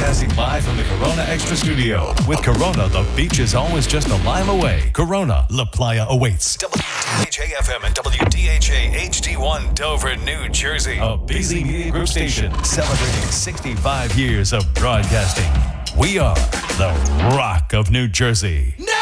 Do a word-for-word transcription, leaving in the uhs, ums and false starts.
Broadcasting live from the Corona Extra Studio. With Corona, the beach is always just a mile away. Corona, La Playa awaits. W D H A F M and W D H A H D one Dover, New Jersey. A B Z Media Group station celebrating sixty-five years of broadcasting. We are the Rock of New Jersey. No!